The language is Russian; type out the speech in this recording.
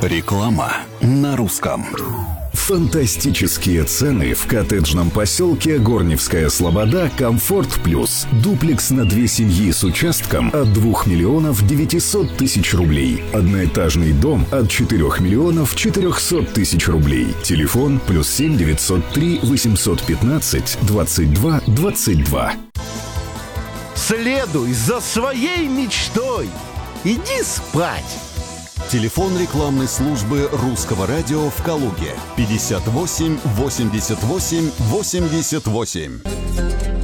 Реклама на русском. Фантастические цены в коттеджном поселке Горневская Слобода «Комфорт Плюс». Дуплекс на 2 семьи с участком от 2 миллионов 900 тысяч рублей. Одноэтажный дом от 4 миллионов 400 тысяч рублей. Телефон +7 903 815 22 22. Следуй за своей мечтой. Иди спать. Телефон рекламной службы Русского радио в Калуге 58 88 88.